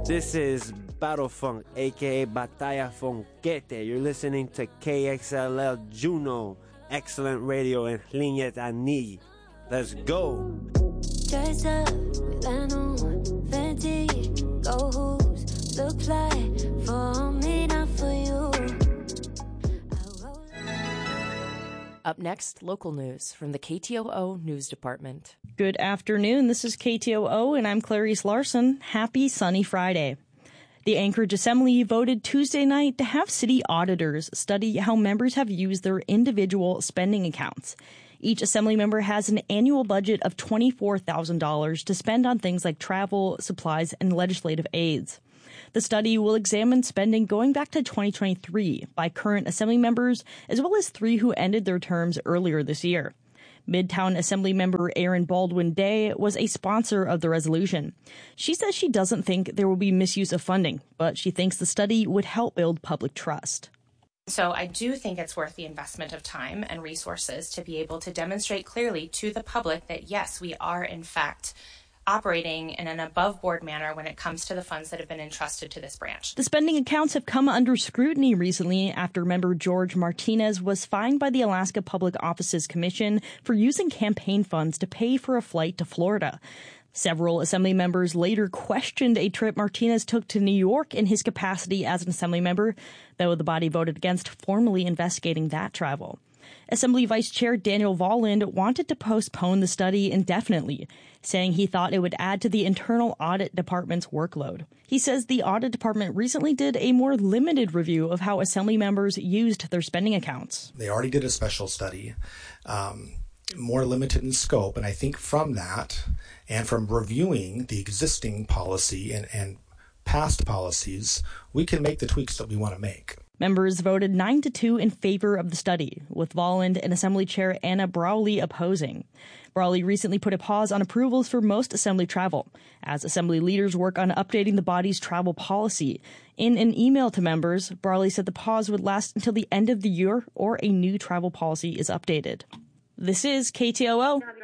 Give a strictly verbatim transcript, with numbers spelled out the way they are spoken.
This is Battle Funk, aka Batalla Funkete. You're listening to K X L L Juno, excellent radio in Linyet Ani. Let's go. Dress up with Lano, Fenty, go hoops, look like for me, not for you. Up next, local news from the K T O O News Department. Good afternoon. This is K T O O, and I'm Clarice Larson. Happy sunny Friday. The Anchorage Assembly voted Tuesday night to have city auditors study how members have used their individual spending accounts. Each Assembly member has an annual budget of twenty-four thousand dollars to spend on things like travel, supplies, and legislative aids. The study will examine spending going back to twenty twenty-three by current Assembly members, as well as three who ended their terms earlier this year. Midtown Assembly member Erin Baldwin Day was a sponsor of the resolution. She says she doesn't think there will be misuse of funding, but she thinks the study would help build public trust. So I do think it's worth the investment of time and resources to be able to demonstrate clearly to the public that, yes, we are, in fact, operating in an above-board manner when it comes to the funds that have been entrusted to this branch. The spending accounts have come under scrutiny recently after member George Martinez was fined by the Alaska Public Offices Commission for using campaign funds to pay for a flight to Florida. Several Assembly members later questioned a trip Martinez took to New York in his capacity as an Assembly member, though the body voted against formally investigating that travel. Assembly Vice Chair Daniel Volland wanted to postpone the study indefinitely, saying he thought it would add to the internal audit department's workload. He says the audit department recently did a more limited review of how Assembly members used their spending accounts. They already did a special study, um, more limited in scope, and I think from that and from reviewing the existing policy and, and past policies, we can make the tweaks that we want to make. Members voted nine to two in favor of the study, with Volland and Assembly Chair Anna Brawley opposing. Brawley recently put a pause on approvals for most Assembly travel, as Assembly leaders work on updating the body's travel policy. In an email to members, Brawley said the pause would last until the end of the year or a new travel policy is updated. This is K T O O.